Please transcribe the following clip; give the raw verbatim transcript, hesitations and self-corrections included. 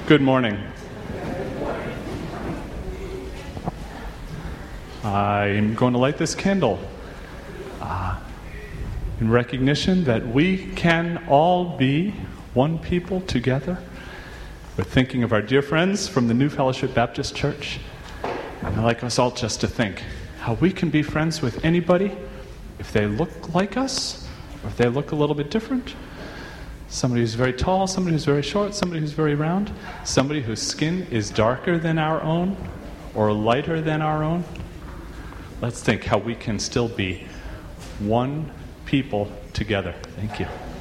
Good morning. I'm going to light this candle uh, in recognition that we can all be one people together. We're thinking of our dear friends from the New Fellowship Baptist Church. And I'd like us all just to think how we can be friends with anybody if they look like us or if they look a little bit different. Somebody who's very tall, somebody who's very short, somebody who's very round, somebody whose skin is darker than our own or lighter than our own. Let's think how we can still be one people together. Thank you.